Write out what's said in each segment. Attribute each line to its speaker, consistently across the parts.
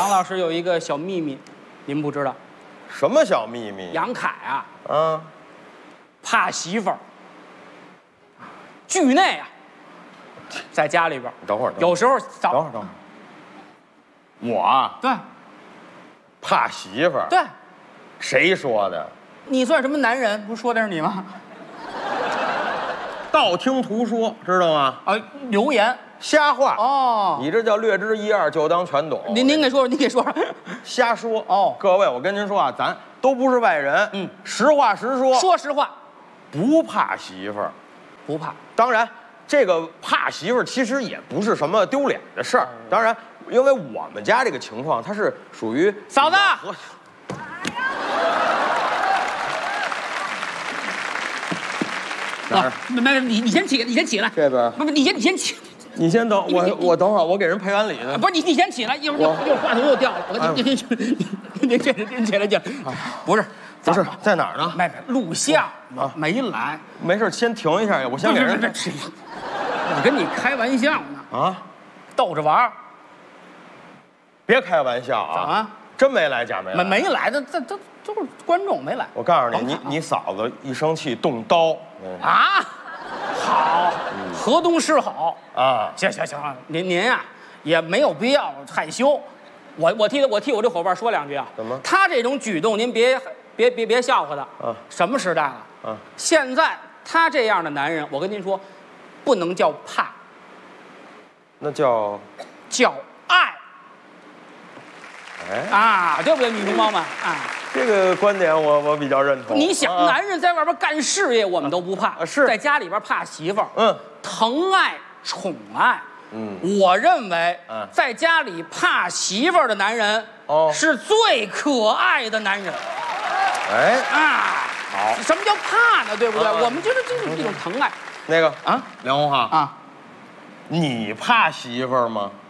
Speaker 1: 杨老师有一个小秘密，您不知道。
Speaker 2: 什么小秘密？
Speaker 1: 杨凯啊，怕媳妇儿。剧内啊，在家里边，
Speaker 2: 等会儿，
Speaker 1: 有时候
Speaker 2: 等会儿，我啊，
Speaker 1: 对，
Speaker 2: 怕媳妇儿，
Speaker 1: 对，
Speaker 2: 谁说的？
Speaker 1: 你算什么男人？不是说的是你吗？
Speaker 2: 道听途说，知道吗？
Speaker 1: 啊，流言。
Speaker 2: 瞎话
Speaker 1: 哦，
Speaker 2: 你这叫略知一二，就当全懂。
Speaker 1: 您给说说，您给说说，
Speaker 2: 瞎说
Speaker 1: 哦。
Speaker 2: 各位，我跟您说啊，咱都不是外人，实话实说，
Speaker 1: 说实话，
Speaker 2: 不怕媳妇儿，
Speaker 1: 不怕。当
Speaker 2: 然，这个怕媳妇儿其实也不是什么丢脸的事儿。当然，因为我们家这个情况，它是属于
Speaker 1: 嫂子。
Speaker 2: 哪儿？
Speaker 1: 没，你先起，你先起来。
Speaker 2: 这边。
Speaker 1: 不，你先起。
Speaker 2: 你先等我等会儿，我给人赔完礼呢。
Speaker 1: 不是你先起来，一会儿话筒又掉了。您起来。不是
Speaker 2: 在哪儿呢？
Speaker 1: 没录像啊，没来。
Speaker 2: 没事，先停一下，我先给人。
Speaker 1: 我跟你开玩笑呢啊，逗着玩儿。
Speaker 2: 别开玩笑啊！
Speaker 1: 啊，
Speaker 2: 真没来，假没来。
Speaker 1: 没来，这都是观众没来。
Speaker 2: 我告诉你，你嫂子一生气动刀。
Speaker 1: 啊，好，河东狮吼
Speaker 2: 啊！
Speaker 1: 行，您啊也没有必要害羞。我替我这伙伴说两句啊。
Speaker 2: 怎么？
Speaker 1: 他这种举动您别笑话他啊！什么时代了？啊！现在他这样的男人，我跟您说，不能叫怕，
Speaker 2: 那叫
Speaker 1: 爱。
Speaker 2: 哎
Speaker 1: 啊，对不对，女同胞们啊？
Speaker 2: 这个观点我比较认同。
Speaker 1: 你想，男人在外边干事业，我们都不怕，
Speaker 2: 是
Speaker 1: 在家里边怕媳妇儿，疼爱宠爱。我认为，在家里怕媳妇儿的男人，是最可爱的男人。
Speaker 2: 哎
Speaker 1: 啊，好，什么叫怕呢？对不对？我们就是这种疼爱。
Speaker 2: 那个啊，梁红哈
Speaker 1: 啊，
Speaker 2: 你怕媳妇儿吗？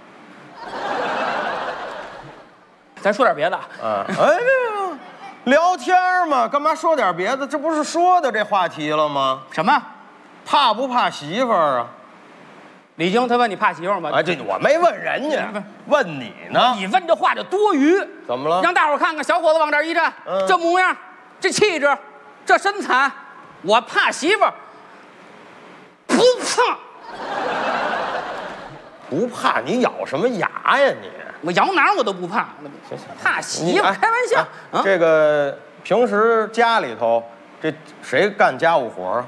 Speaker 1: 咱说点别的
Speaker 2: 啊！聊天嘛，干嘛说点别的？这不是说的这话题了吗？
Speaker 1: 什么？
Speaker 2: 怕不怕媳妇儿啊？
Speaker 1: 李菁他问你怕媳妇儿吗？
Speaker 2: 哎，这我没问人家，问你呢。
Speaker 1: 你问这话就多余。
Speaker 2: 怎么了？
Speaker 1: 让大伙看看小伙子往这儿一站，这模样，这气质，这身材，我怕媳妇儿？不怕。
Speaker 2: 不怕？你咬什么牙呀你？
Speaker 1: 我摇哪儿我都不怕，怕媳妇儿开玩笑。
Speaker 2: 这个平时家里头，这谁干家务活啊？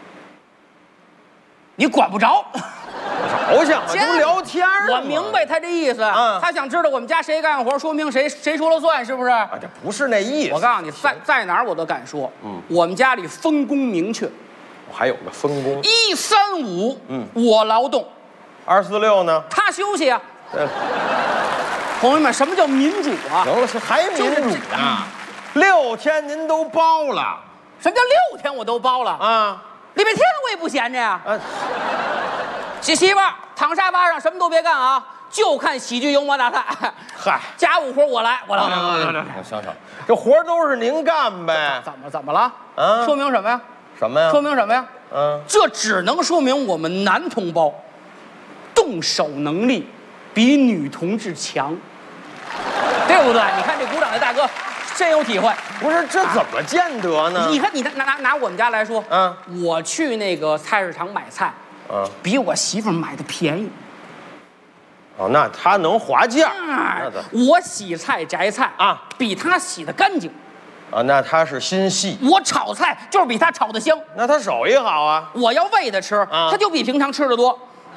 Speaker 1: 你管不着。
Speaker 2: 着想都聊天
Speaker 1: 我明白他这意思，他想知道我们家谁干活，说明谁说了算，是不是？啊，
Speaker 2: 这不是那意思。
Speaker 1: 我告诉你，在哪儿我都敢说。我们家里分工明确。
Speaker 2: 我还有个分工
Speaker 1: ，135，我劳动
Speaker 2: ，246呢？
Speaker 1: 他休息啊。朋友们，什么叫民主啊？
Speaker 2: 行了，是还民主呢？6天您都包了？
Speaker 1: 什么叫6天我都包了啊？礼拜天我也不闲着呀。媳妇儿躺沙发上什么都别干啊，就看喜剧幽默大赛。
Speaker 2: 嗨，
Speaker 1: 家务活我来。
Speaker 2: 行，这活都是您干呗。
Speaker 1: 怎么了？啊？说明什么呀？
Speaker 2: 什么呀？
Speaker 1: 说明什么呀？这只能说明我们男同胞动手能力比女同志强。对不对？你看这鼓掌的大哥深有体会。
Speaker 2: 不是，这怎么见得呢？
Speaker 1: 你看，你拿我们家来说，我去那个菜市场买菜，比我媳妇买的便宜。
Speaker 2: 哦，那他能划价。
Speaker 1: 我洗菜摘菜啊，比他洗的干净。
Speaker 2: 啊，那他是心细。
Speaker 1: 我炒菜就是比他炒的香。
Speaker 2: 那他手艺好啊。
Speaker 1: 我要喂他吃，他就比平常吃的多。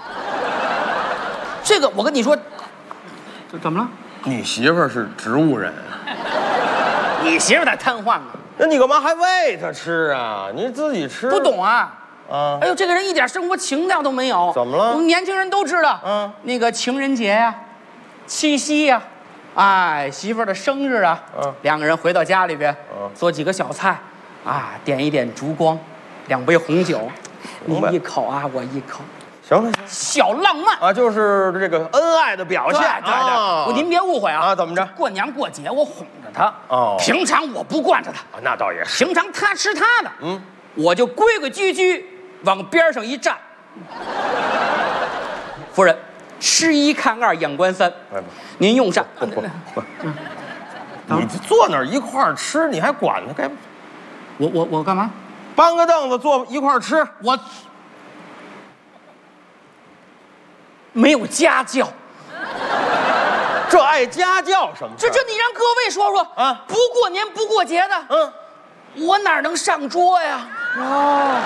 Speaker 1: 这个我跟你说，这怎么了？
Speaker 2: 你媳妇儿是植物人，
Speaker 1: 你媳妇在瘫痪呢。
Speaker 2: 那你干嘛还喂她吃啊？你自己吃。
Speaker 1: 不懂啊？哎呦，这个人一点生活情调都没有。
Speaker 2: 怎么了？
Speaker 1: 我们年轻人都知道，那个情人节呀、七夕呀，哎，媳妇儿的生日啊，两个人回到家里边，做几个小菜，啊，点一点烛光，2杯红酒，你一口啊，我一口。
Speaker 2: 行，
Speaker 1: 小浪漫
Speaker 2: 啊，就是这个恩爱的表现。
Speaker 1: 对，您别误会啊！
Speaker 2: 啊，怎么着？
Speaker 1: 过年过节我哄着他，平常我不惯着他。
Speaker 2: 那倒也是。
Speaker 1: 平常他吃他的，我就规规矩矩往边上一站。夫人， 吃1看2养官3。
Speaker 2: 哎不，
Speaker 1: 您用膳。
Speaker 2: 不，你坐那儿一块儿吃，你还管他该？
Speaker 1: 我干嘛？
Speaker 2: 搬个凳子坐一块儿吃。
Speaker 1: 我没有家教。
Speaker 2: 这爱家教什么事儿？
Speaker 1: 这你让各位说说
Speaker 2: 啊！
Speaker 1: 不过年不过节的，我哪能上桌呀？
Speaker 2: 哦，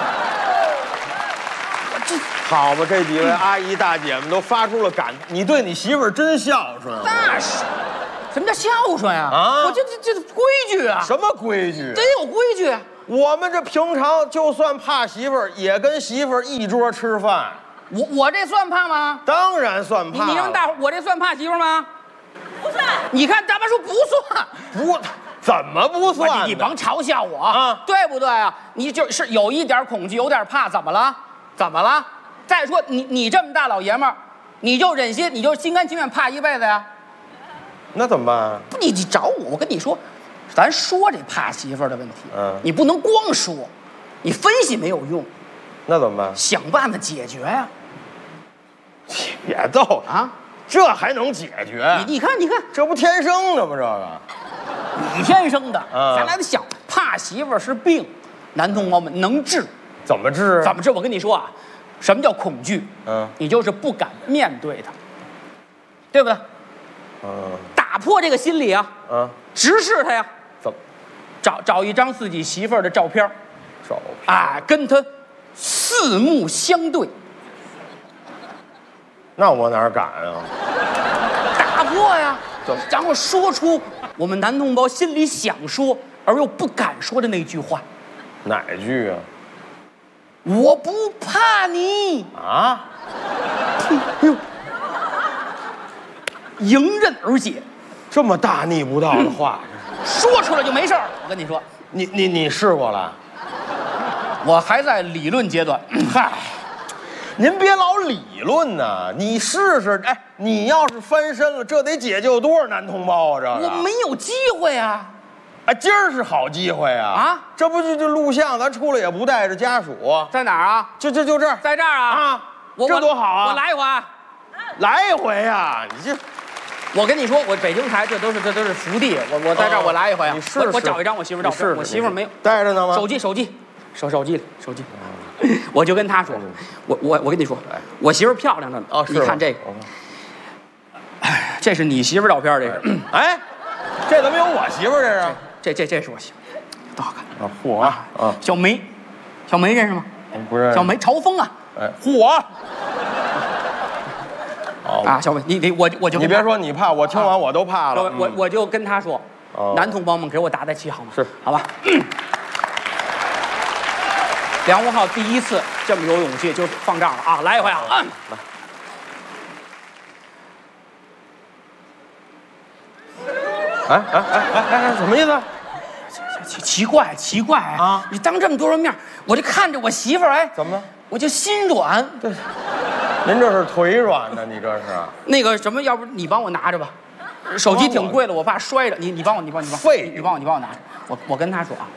Speaker 2: 这好吧，这几位阿姨大姐们都发出了感，你对你媳妇儿真孝顺啊！
Speaker 1: 那是，什么叫孝顺呀？
Speaker 2: 啊
Speaker 1: 我这规矩啊，
Speaker 2: 什么规矩？
Speaker 1: 得有规矩。
Speaker 2: 我们这平常就算怕媳妇儿，也跟媳妇儿一桌吃饭。
Speaker 1: 我这算怕吗？
Speaker 2: 当然算怕。
Speaker 1: 你让大伙，我这算怕媳妇吗？不算。你看大妈说不算，
Speaker 2: 不，怎么不算？
Speaker 1: 你甭嘲笑我
Speaker 2: 啊，
Speaker 1: 对不对啊？你就是有一点恐惧，有点怕，怎么了？怎么了？再说你这么大老爷们儿，你就忍心，你就心甘情愿怕一辈子呀？
Speaker 2: 那怎么办啊？
Speaker 1: 不，你找我跟你说，咱说这怕媳妇儿的问题，你不能光说，你分析没有用，
Speaker 2: 那怎么办？
Speaker 1: 想办法解决呀。
Speaker 2: 别逗啊！这还能解决？
Speaker 1: 你看，
Speaker 2: 这不天生的吗？这个，
Speaker 1: 你天生的，咱俩得想，怕媳妇儿是病，男同胞们能治，
Speaker 2: 怎么治？
Speaker 1: 怎么治？我跟你说啊，什么叫恐惧？你就是不敢面对它，对不对？打破这个心理啊，直视它呀。
Speaker 2: 怎么？
Speaker 1: 找一张自己媳妇儿的照片，
Speaker 2: 啊，
Speaker 1: 跟她四目相对。
Speaker 2: 那我哪敢啊？
Speaker 1: 打破呀，然后说出我们男同胞心里想说而又不敢说的那句话。
Speaker 2: 哪句啊？
Speaker 1: 我不怕你
Speaker 2: 啊！
Speaker 1: 迎刃而解，
Speaker 2: 这么大逆不道的话，
Speaker 1: 说出来就没事儿。我跟你说，
Speaker 2: 你试过了？
Speaker 1: 我还在理论阶段。
Speaker 2: 嗨。您别老理论呐，你试试。哎，你要是翻身了，这得解救多少男同胞啊？这
Speaker 1: 我没有机会啊！
Speaker 2: 啊，今儿是好机会啊！啊，这不就录像，咱出来也不带着家属。
Speaker 1: 在哪儿啊？
Speaker 2: 就这儿，
Speaker 1: 在这儿啊！
Speaker 2: 啊，这多好啊！
Speaker 1: 我来一回啊！
Speaker 2: 来一回呀！你这，
Speaker 1: 我跟你说，我北京台这都是福地，我在这儿我来一回啊！
Speaker 2: 你试
Speaker 1: 我找一张我媳妇照片，我媳妇没有
Speaker 2: 带着呢吗？
Speaker 1: 手机，手机。我就跟他说，我跟你说，我媳妇漂亮着呢。哦，你看这个，这是你媳妇照片，这个。
Speaker 2: 哎，这怎么有我媳妇这是？
Speaker 1: 这是我媳妇，多好看
Speaker 2: 啊！嚯啊！
Speaker 1: 小梅认识吗？
Speaker 2: 不认识。
Speaker 1: 小梅朝风啊！
Speaker 2: 哎，嚯！
Speaker 1: 啊，小梅，我就
Speaker 2: 你别说你怕，我听完我都怕了。
Speaker 1: 我就跟他说，男同胞们给我打气好吗？
Speaker 2: 是，
Speaker 1: 好吧。梁文浩第一次这么有勇气，就放这儿了啊！来一回啊！来，
Speaker 2: 哎，什么意思？
Speaker 1: 奇怪啊！你当这么多人面，我就看着我媳妇儿，哎，
Speaker 2: 怎么了？
Speaker 1: 我就心软。
Speaker 2: 对，您这是腿软呢？你这是？
Speaker 1: 那个什么，要不你帮我拿着吧？手机挺贵的，我怕摔着。你帮我
Speaker 2: 废，
Speaker 1: 你帮我拿着。我跟他说啊。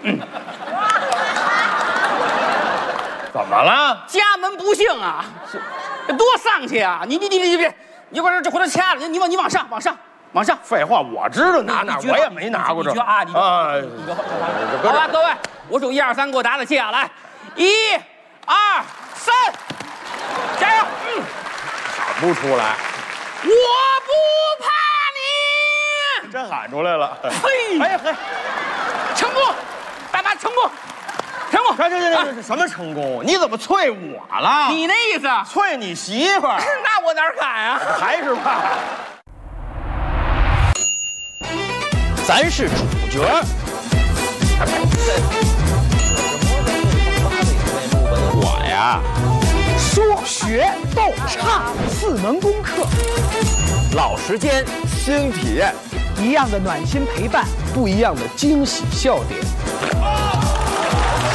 Speaker 2: 怎么了？
Speaker 1: 家门不幸啊，多丧气啊！你别，你把这回头掐了，你往上。
Speaker 2: 废话，我知道拿哪，我也没拿过这。
Speaker 1: 你好吧，各位，我数1、2、3，给我打气啊！来，1、2、3，加油！
Speaker 2: 喊不出来。
Speaker 1: 我不怕你，
Speaker 2: 真喊出来了。
Speaker 1: 嘿，成功，大妈成功。
Speaker 2: 这什么成功？你怎么啐我了？
Speaker 1: 你那意思？
Speaker 2: 啐你媳妇儿？
Speaker 1: 那我哪敢啊？
Speaker 2: 还是怕。
Speaker 3: 咱是主角。我呀，
Speaker 4: 说学逗唱4门功课，
Speaker 3: 老时间，新体验，
Speaker 4: 一样的暖心陪伴，
Speaker 3: 不一样的惊喜笑点。